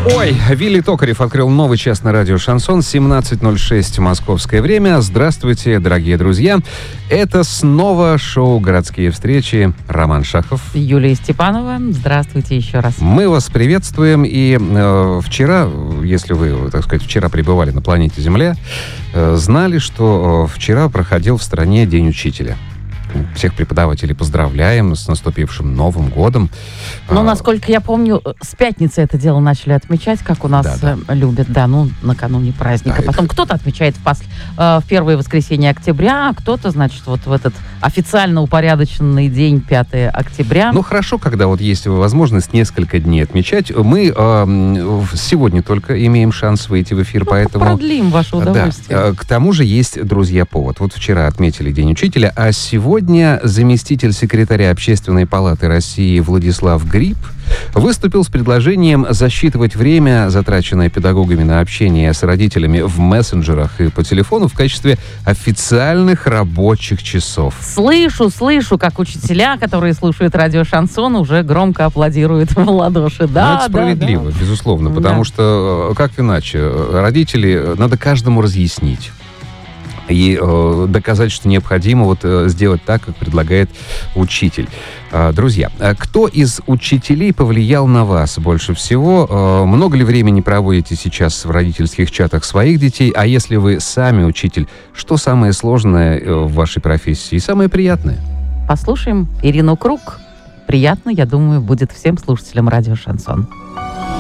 Ой, Вилли Токарев открыл новый час на радио «Шансон», 17:06 московское время. Здравствуйте, дорогие друзья. Это снова шоу «Городские встречи». Роман Шахов. Юлия Степанова. Здравствуйте еще раз. Мы вас приветствуем. И вчера, если вы, так сказать, вчера пребывали на планете Земля, знали, что вчера проходил в стране День учителя. Всех преподавателей поздравляем с наступившим Новым годом. Ну, насколько я помню, с пятницы это дело начали отмечать, как у нас любят, накануне праздника. Потом кто-то отмечает в первое воскресенье октября, а кто-то, значит, вот в этот официально упорядоченный день, 5 октября. Ну, хорошо, когда вот есть возможность несколько дней отмечать. Мы сегодня только имеем шанс выйти в эфир, поэтому... продлим ваше удовольствие. Да. К тому же есть, друзья, повод. Вот вчера отметили День учителя, а сегодня заместитель секретаря Общественной палаты России Владислав Гриб выступил с предложением засчитывать время, затраченное педагогами на общение с родителями в мессенджерах и по телефону, в качестве официальных рабочих часов. Слышу, как учителя, которые слушают радио «Шансон», уже громко аплодируют в ладоши. Да, это справедливо, безусловно, потому что, как иначе, родители надо каждому разъяснить и доказать, что необходимо сделать так, как предлагает учитель. Друзья, кто из учителей повлиял на вас больше всего? Много ли времени проводите сейчас в родительских чатах своих детей? А если вы сами учитель, что самое сложное в вашей профессии и самое приятное? Послушаем Ирину Круг. Приятно, я думаю, будет всем слушателям радио «Шансон».